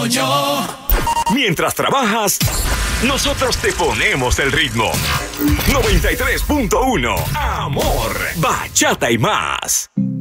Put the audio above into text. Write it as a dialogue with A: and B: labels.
A: yo.
B: Mientras trabajas, nosotros te ponemos el ritmo. 93.1 Amor, bachata y más.